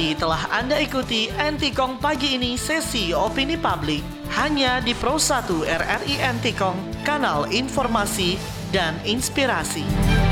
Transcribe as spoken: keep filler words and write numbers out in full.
Tadi telah Anda ikuti Antikong pagi ini sesi opini publik hanya di Pro satu R R I Antikong, kanal informasi dan inspirasi.